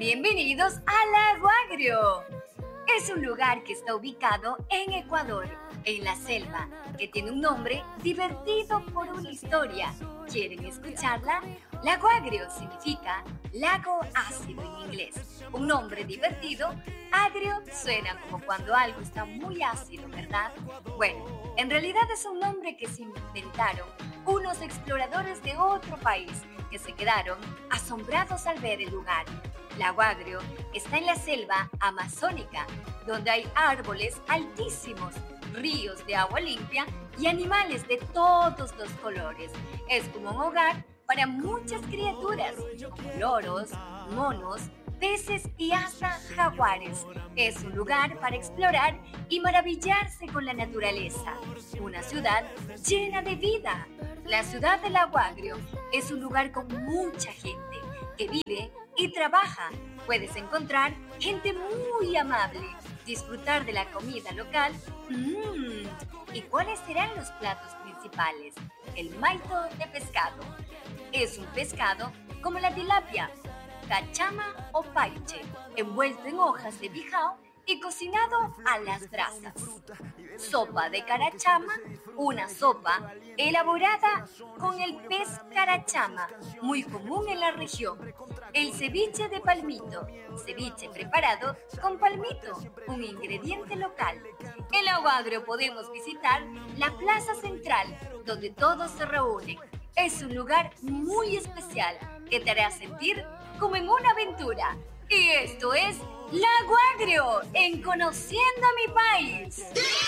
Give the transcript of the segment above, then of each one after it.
Bienvenidos a Lago Agrio. Es un lugar que está ubicado en Ecuador, en la selva, que tiene un nombre divertido por una historia. ¿Quieren escucharla? Lago Agrio significa lago ácido en inglés. Un nombre divertido. Agrio suena como cuando algo está muy ácido, ¿verdad? Bueno, en realidad es un nombre que se inventaron unos exploradores de otro país que se quedaron asombrados al ver el lugar. Lago Agrio está en la selva amazónica, donde hay árboles altísimos, ríos de agua limpia y animales de todos los colores. Es como un hogar para muchas criaturas, como loros, monos, peces y hasta jaguares. Es un lugar para explorar y maravillarse con la naturaleza. Una ciudad llena de vida. La ciudad de Lago Agrio es un lugar con mucha gente que vive y trabaja. Puedes encontrar gente muy amable, disfrutar de la comida local. ¿Y cuáles serán los platos principales? El maito de pescado. Es un pescado como la tilapia, cachama o paiche, envuelto en hojas de bijao y cocinado a las brasas. Sopa de carachama, una sopa elaborada con el pez carachama, muy común en la región. El ceviche de palmito, ceviche preparado con palmito, un ingrediente local. En Lago Agrio podemos visitar la plaza central, donde todos se reúnen. Es un lugar muy especial que te hará sentir como en una aventura. Y esto es Lago Agrio, en Conociendo a mi País.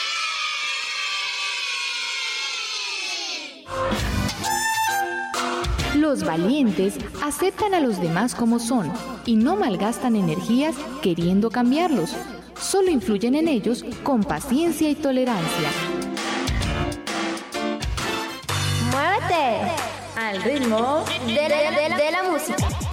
Los valientes aceptan a los demás como son y no malgastan energías queriendo cambiarlos. Solo influyen en ellos con paciencia y tolerancia. ¡Muévete! Al ritmo de la música.